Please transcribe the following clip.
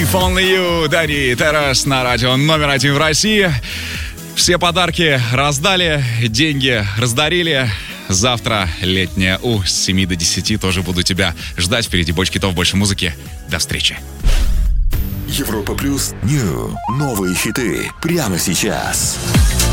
If Only You, Дани Террас на радио номер 1 в России. Все подарки раздали, деньги раздарили. Завтра летняя с 7 до 10 тоже буду тебя ждать. Впереди бочки хитов, больше музыки. До встречи. Европа Плюс Нью. Новые хиты прямо сейчас.